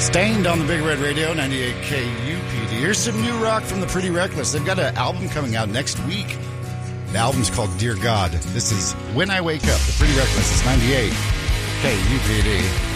Stained on the Big Red Radio, 98 KUPD. Here's some new rock from the Pretty Reckless. They've got an album coming out next week. The album's called Dear God. This is When I Wake Up. The Pretty Reckless is 98 KUPD.